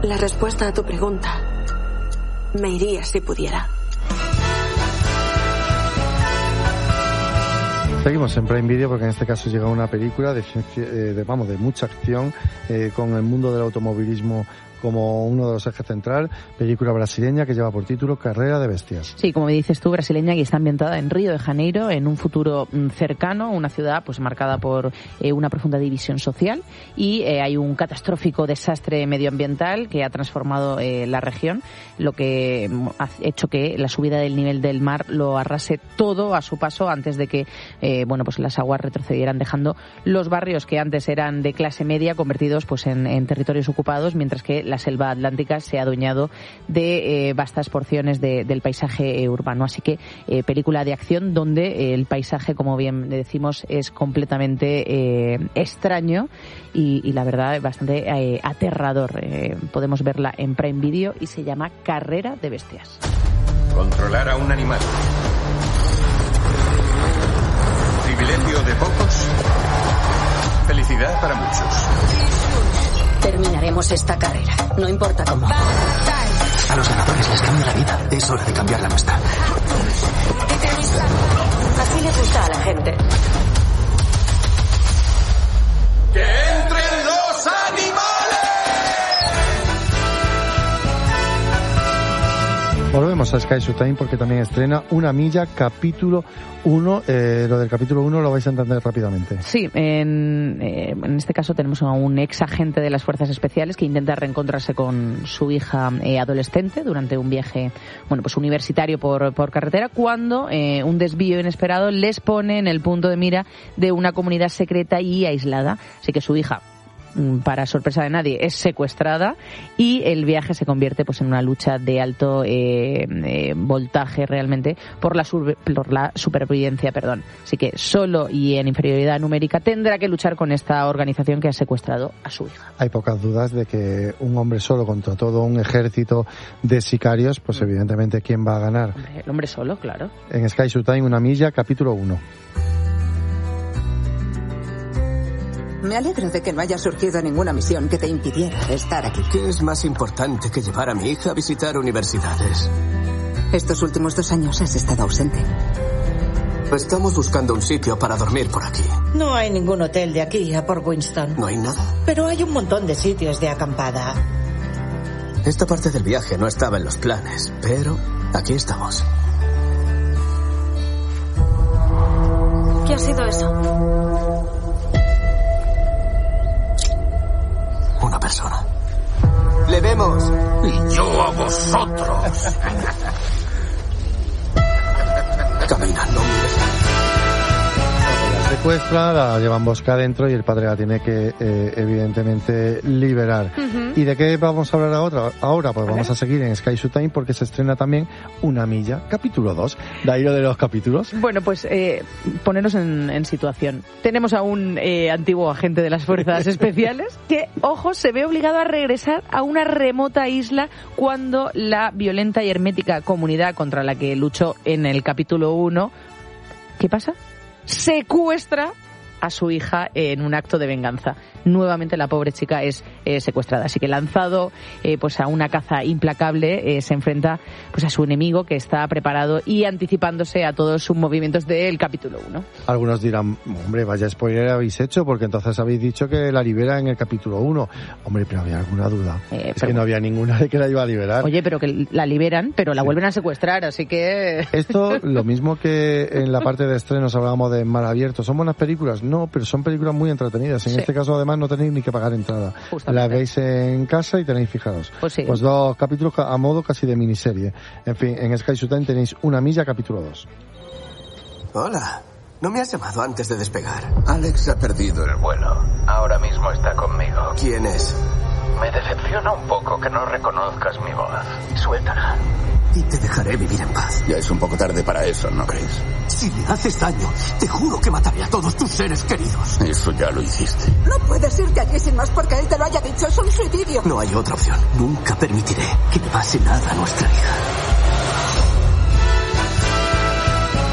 La respuesta a tu pregunta: me iría si pudiera. Seguimos en Prime Video porque en este caso llega una película de mucha acción, con el mundo del automovilismo como uno de los ejes central, película brasileña que lleva por título Carrera de Bestias. Sí, como dices tú, brasileña, y está ambientada en Río de Janeiro, en un futuro cercano, una ciudad pues marcada por una profunda división social, y hay un catastrófico desastre medioambiental que ha transformado la región, lo que ha hecho que la subida del nivel del mar lo arrase todo a su paso antes de que pues las aguas retrocedieran, dejando los barrios que antes eran de clase media convertidos pues en territorios ocupados, mientras que la selva atlántica se ha adueñado de vastas porciones del paisaje urbano. Así que película de acción donde el paisaje, como bien decimos, es completamente extraño y la verdad bastante aterrador. Podemos verla en Prime Video y se llama Carrera de Bestias. Controlar a un animal. Privilegio de pocos. Felicidad para muchos. Terminaremos esta carrera, no importa cómo. A los ganadores les cambia la vida. Es hora de cambiar la nuestra. Así le gusta a la gente. ¡Que entren los animales! Volvemos a Sky Showtime porque también estrena Una Milla, capítulo 1. Lo del capítulo 1 lo vais a entender rápidamente. Sí, en este caso tenemos a un ex agente de las Fuerzas Especiales que intenta reencontrarse con su hija adolescente durante un viaje pues universitario por carretera, cuando un desvío inesperado les pone en el punto de mira de una comunidad secreta y aislada. Así que su hija, para sorpresa de nadie, es secuestrada y el viaje se convierte pues en una lucha de alto voltaje realmente por la supervivencia. Así que solo y en inferioridad numérica tendrá que luchar con esta organización que ha secuestrado a su hija. Hay pocas dudas de que un hombre solo contra todo un ejército de sicarios, pues evidentemente ¿quién va a ganar? El hombre solo, claro. En Sky Showtime, Una Milla, capítulo 1. Me alegro de que no haya surgido ninguna misión que te impidiera estar aquí. ¿Qué es más importante que llevar a mi hija a visitar universidades? Estos últimos 2 años has estado ausente. Estamos buscando un sitio para dormir por aquí. No hay ningún hotel de aquí a Port Winston. ¿No hay nada? Pero hay un montón de sitios de acampada. Esta parte del viaje no estaba en los planes, pero aquí estamos. ¿Qué ha sido eso? Una persona. ¡Le vemos! Y yo a vosotros. Camina, no mires. La secuestra, la llevan bosca adentro y el padre la tiene que evidentemente liberar. Uh-huh. ¿Y de qué vamos a hablar ahora? Pues vamos a seguir en Sky Showtime porque se estrena también Una Milla, capítulo 2. ¿Dairo de los capítulos? Bueno, pues ponernos en situación. Tenemos a un antiguo agente de las Fuerzas Especiales que, ojo, se ve obligado a regresar a una remota isla cuando la violenta y hermética comunidad contra la que luchó en el capítulo 1, ¿qué pasa? Secuestra a su hija en un acto de venganza. Nuevamente la pobre chica es secuestrada, así que lanzado pues a una caza implacable, se enfrenta pues a su enemigo, que está preparado y anticipándose a todos sus movimientos del capítulo 1. Algunos dirán, hombre, vaya spoiler habéis hecho, porque entonces habéis dicho que la libera en el capítulo 1. Hombre, pero había alguna duda. Es que no había ninguna de que la iba a liberar. Oye, pero que la liberan, pero la vuelven a secuestrar, así que... Esto, lo mismo que en la parte de estrenos hablábamos de Mar Abierto, ¿son buenas películas? No, pero son películas muy entretenidas. En este caso, además, no tenéis ni que pagar entrada. La veis en casa y tenéis, fijaros, pues 2 capítulos a modo casi de miniserie. En fin, en Sky Showtime tenéis Una Milla, capítulo 2. Hola. ¿No me has llamado antes de despegar? Alex ha perdido el vuelo. Ahora mismo está conmigo. ¿Quién es? Me decepciona un poco que no reconozcas mi voz. Suéltala. Y te dejaré vivir en paz. Ya es un poco tarde para eso, ¿no crees? Si le haces daño, te juro que mataré a todos tus seres queridos. Eso ya lo hiciste. No puedes irte allí sin más porque él te lo haya dicho. Es un suicidio. No hay otra opción. Nunca permitiré que le pase nada a nuestra hija.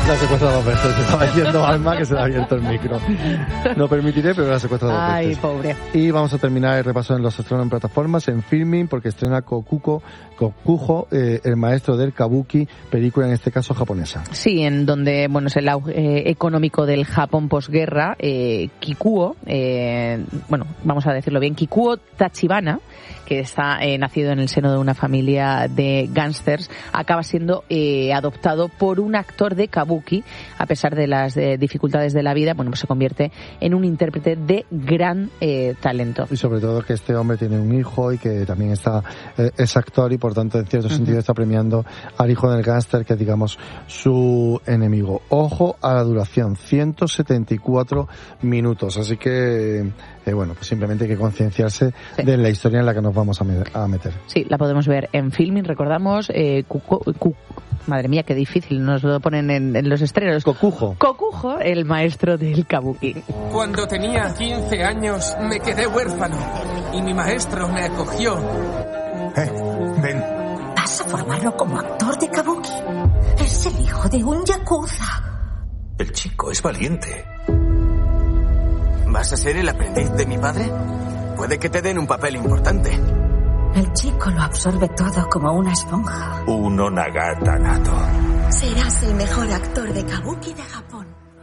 La secuestra 2 veces. Estaba diciendo Alma que se le ha abierto el micro. No permitiré, pero la secuestra 2 veces. Ay, pobre. Y vamos a terminar el repaso en los estrenos en plataformas, en Filming, porque estrena Kokujo, el maestro del kabuki, película en este caso japonesa. Sí, en donde, bueno, es el auge económico del Japón posguerra, Kikuo, bueno, vamos a decirlo bien, Kikuo Tachibana, que está nacido en el seno de una familia de gángsters, acaba siendo adoptado por un actor de kabuki. A pesar de las dificultades de la vida, bueno, pues se convierte en un intérprete de gran talento. Y sobre todo que este hombre tiene un hijo y que también es actor y por tanto en cierto sentido está premiando al hijo del gángster, que es, digamos, su enemigo. Ojo a la duración, 174 minutos, así que bueno, pues simplemente hay que concienciarse de la historia en la que nos vamos a meter. Sí, la podemos ver en Filming, recordamos, madre mía, qué difícil, nos lo ponen en los estrenos. Kokujo, el maestro del kabuki. Cuando tenía 15 años me quedé huérfano y mi maestro me acogió. Ven. ¿Vas a formarlo como actor de kabuki? Es el hijo de un yakuza. El chico es valiente. ¿Vas a ser el aprendiz de mi padre? Puede que te den un papel importante. El chico lo absorbe todo como una esponja. Uno Nagata nato. Serás el mejor actor de kabuki de Japón.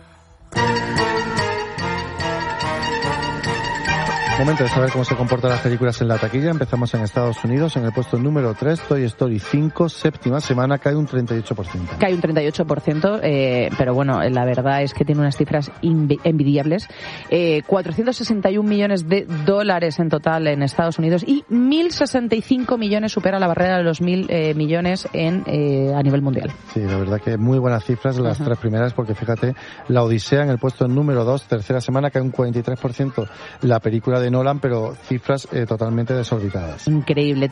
Momento de saber cómo se comportan las películas en la taquilla. Empezamos en Estados Unidos, en el puesto número 3, Toy Story 5, séptima semana, cae un 38%. Cae un 38%, pero bueno, la verdad es que tiene unas cifras envidiables. 461 millones de dólares en total en Estados Unidos y 1.065 millones, supera la barrera de los 1.000 millones a nivel mundial. Sí, la verdad que muy buenas cifras las tres primeras, porque fíjate, La Odisea en el puesto número 2, tercera semana, cae un 43%. La película de Nolan, pero cifras totalmente desorbitadas. Increíble,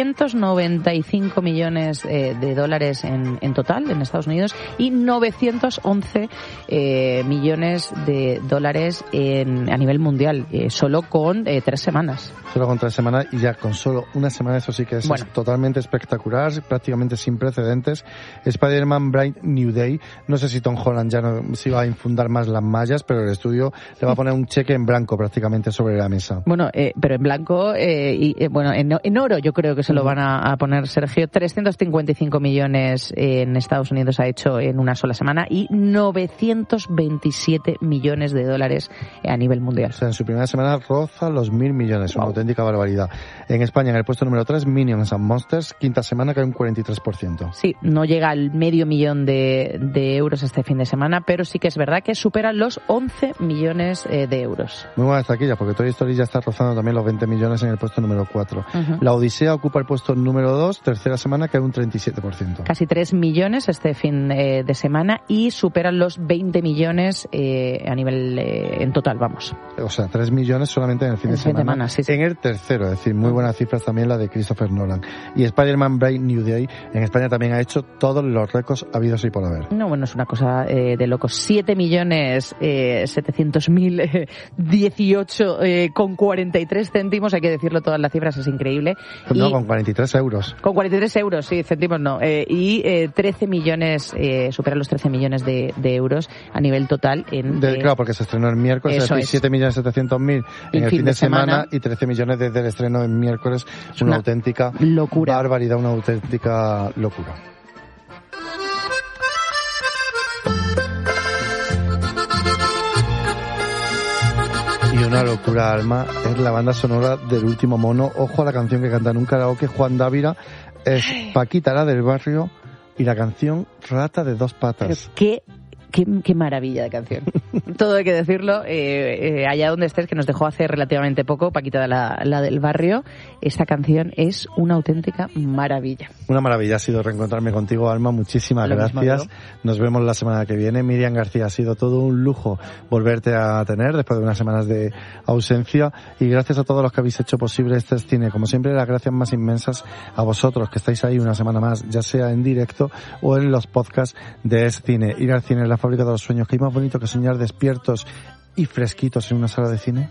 395 millones de dólares en total en Estados Unidos y 911 millones de dólares a nivel mundial, solo con 3 semanas. Solo con 3 semanas y ya con solo una semana, eso sí que es totalmente espectacular, prácticamente sin precedentes. Spider-Man Bright New Day, no sé si Tom Holland ya no se iba a infundar más las mallas, pero el estudio le va a poner un cheque en blanco prácticamente sobre la mesa. Bueno, pero en blanco bueno, en oro yo creo que se lo van a poner, Sergio. 355 millones en Estados Unidos ha hecho en una sola semana y 927 millones de dólares a nivel mundial. O sea, en su primera semana roza los 1.000 millones, una auténtica barbaridad. En España, en el puesto número 3, Minions and Monsters, quinta semana, cae un 43%. Sí, no llega al medio millón de euros este fin de semana, pero sí que es verdad que supera los 11 millones de euros. Muy buenas taquillas, porque Toy Story ya está rozando también los 20 millones en el puesto número 4. La Odisea ocupa el puesto número 2, tercera semana, cae un 37%. Casi 3 millones este fin de semana y superan los 20 millones a nivel en total, vamos. O sea, 3 millones solamente en el fin de semana. Sí. En el tercero, es decir, muy buenas cifras también la de Christopher Nolan. Y Spider-Man Bright New Day en España también ha hecho todos los récords habidos y por haber. No, bueno, es una cosa de locos. 7 millones 700.000 18 con 43 céntimos, hay que decirlo, todas las cifras, es increíble. No, con 43 euros. Con 43 euros, sí, céntimos no. Y 13 millones, supera los 13 millones de euros a nivel total. Claro, porque se estrenó el miércoles, es decir, 7.700.000 en el fin de semana y 13 millones desde el estreno en miércoles. Es una auténtica locura. Barbaridad, una auténtica locura. Y una locura, Alma, es la banda sonora del Último Mono. Ojo a la canción que canta en un karaoke Juan Dávila, es Paquita la del barrio, y la canción Rata de dos patas. Pero qué maravilla de canción. Todo hay que decirlo. Allá donde estés, que nos dejó hace relativamente poco, Paquita la del barrio, esta canción es una auténtica maravilla. Una maravilla ha sido reencontrarme contigo, Alma. Muchísimas gracias. Nos vemos la semana que viene. Miriam García, ha sido todo un lujo volverte a tener después de unas semanas de ausencia. Y gracias a todos los que habéis hecho posible este cine. Como siempre, las gracias más inmensas a vosotros que estáis ahí una semana más, ya sea en directo o en los podcasts de Es Cine. Ir al cine es la fábrica de los sueños. ¿Qué hay más bonito que soñar despiertos y fresquitos en una sala de cine?